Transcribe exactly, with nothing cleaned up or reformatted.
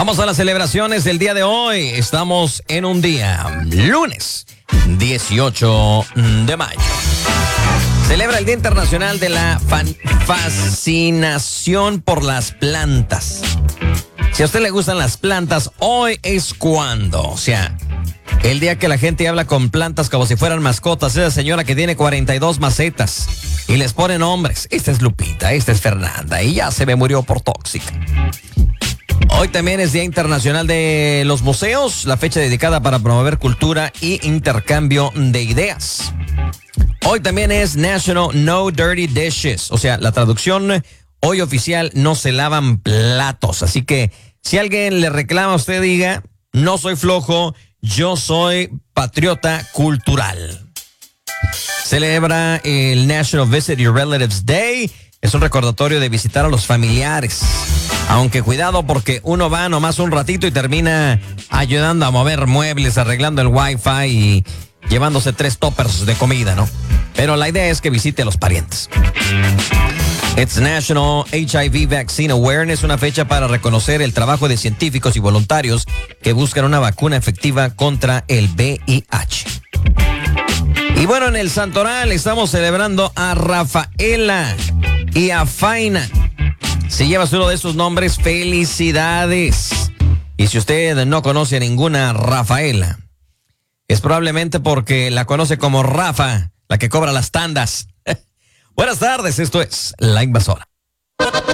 Vamos a las celebraciones del día de hoy. Estamos en un día, lunes dieciocho de mayo. Celebra el Día Internacional de la fan- Fascinación por las Plantas. Si a usted le gustan las plantas, hoy es cuando. O sea, el día que la gente habla con plantas como si fueran mascotas. Esa señora que tiene cuarenta y dos macetas y les pone nombres. Esta es Lupita, esta es Fernanda y ya se me murió por tóxica. Hoy también es Día Internacional de los Museos, la fecha dedicada para promover cultura y intercambio de ideas. Hoy también es National No Dirty Dishes, o sea, la traducción hoy oficial, no se lavan platos. Así que si alguien le reclama, usted diga, no soy flojo, yo soy patriota cultural. Celebra el National Visit Your Relatives Day. Es un recordatorio de visitar a los familiares. Aunque cuidado porque uno va nomás un ratito y termina ayudando a mover muebles, arreglando el wifi y llevándose tres toppers de comida, ¿no? Pero la idea es que visite a los parientes. It's National H I V Vaccine Awareness, una fecha para reconocer el trabajo de científicos y voluntarios que buscan una vacuna efectiva contra el V I H. Y bueno, en el Santoral estamos celebrando a Rafaela y a Faina. Si llevas uno de esos nombres, felicidades. Y si usted no conoce a ninguna Rafaela, es probablemente porque la conoce como Rafa, la que cobra las tandas. Buenas tardes, esto es La Invasora.